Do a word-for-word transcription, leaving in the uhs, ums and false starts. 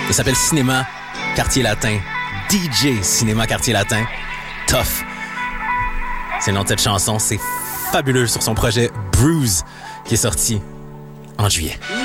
Ça s'appelle Cinéma Quartier Latin. D J Cinéma Quartier Latin. Tough. C'est le nom de cette chanson. C'est fabuleux sur son projet Bruise qui est sorti en juillet.